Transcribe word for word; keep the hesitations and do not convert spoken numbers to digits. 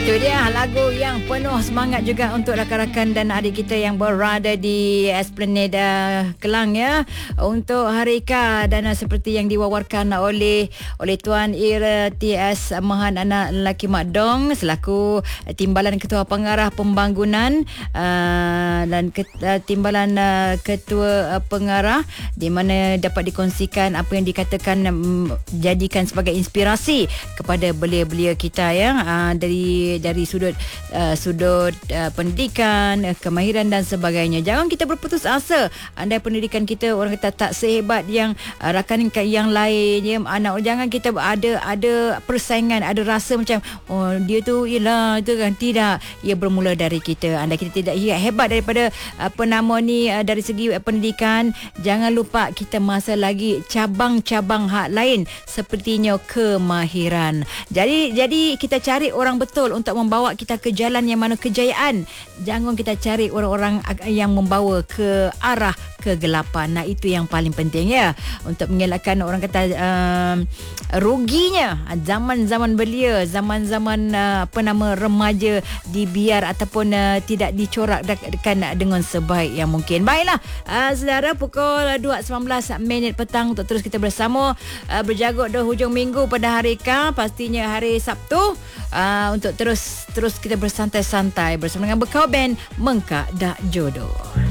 Itu dia lagu yang penuh semangat juga untuk rakan-rakan dan adik kita yang berada di Esplanade uh, Kelang ya, untuk Hari Ka. Dan uh, seperti yang diwawarkan oleh oleh Tuan Ira T S Mahan, anak lelaki Mak Dong, selaku Timbalan Ketua Pengarah Pembangunan uh, dan ke, uh, Timbalan uh, Ketua uh, Pengarah, di mana dapat dikongsikan apa yang dikatakan um, jadikan sebagai inspirasi kepada belia-belia kita ya, uh, dari dari sudut uh, sudut uh, pendidikan, uh, kemahiran dan sebagainya. Jangan kita berputus asa. Andai pendidikan kita orang kata tak sehebat yang uh, rakan yang lain ya, anak, jangan kita ada ada persaingan, ada rasa macam oh dia tu ialah itu kan. Tidak, ia bermula dari kita. Andai kita tidak hebat daripada apa nama ni uh, dari segi uh, pendidikan, jangan lupa kita masih lagi cabang-cabang hak lain sepertinya kemahiran. Jadi jadi kita cari orang betul untuk membawa kita ke jalan yang mana kejayaan. Jangan kita cari orang-orang yang membawa ke arah kegelapan. Nah, itu yang paling penting ya, untuk mengelakkan orang kata uh, ruginya zaman-zaman belia, zaman-zaman uh, apa nama remaja dibiar ataupun uh, tidak dicorakkan dengan sebaik yang mungkin. Baiklah, uh, saudara, pukul dua sembilan belas minit petang untuk terus kita bersama uh, berjagut di hujung minggu pada hari Ka, pastinya hari Sabtu, uh, untuk terus terus kita bersantai-santai bersama dengan Bekau Band Mengkak Dak Jodoh.